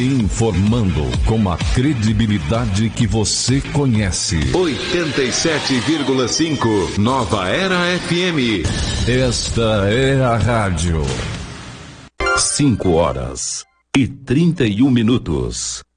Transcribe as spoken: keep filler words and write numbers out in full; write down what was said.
Informando com a credibilidade que você conhece. oitenta e sete vírgula cinco Nova Era F M. Esta é a rádio. cinco horas e trinta e um minutos.